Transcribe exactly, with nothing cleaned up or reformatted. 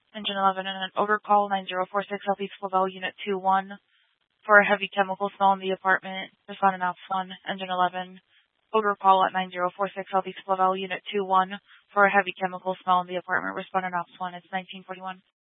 Engine eleven and an odor call, nine zero four six Southeast Flavel, Unit two one. For a heavy chemical smell in the apartment, respondent ops one. Engine eleven. Odor call at nine zero four six Southeast Flavel, Unit two one. For a heavy chemical smell in the apartment, respondent ops one. It's nineteen forty-one.